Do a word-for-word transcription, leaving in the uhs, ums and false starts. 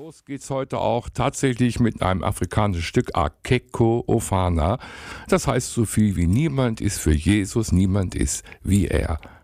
Los geht's heute auch tatsächlich mit einem afrikanischen Stück Akeko Ofana. Das heißt so viel wie niemand ist für Jesus, niemand ist wie er.